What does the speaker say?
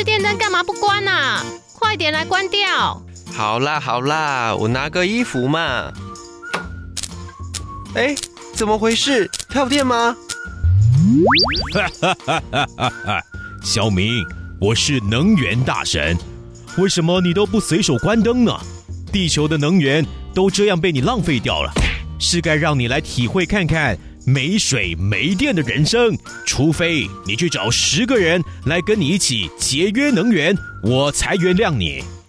这电灯干嘛不关啊？快点来关掉！ 好啦，我拿个衣服嘛。哎，怎么回事？跳电吗？ 小明，我是能源大神，为什么你都不随手关灯呢？地球的能源都这样被你浪费掉了，是该让你来体会看看没水没电的人生，除非你去找10个人来跟你一起节约能源，我才原谅你。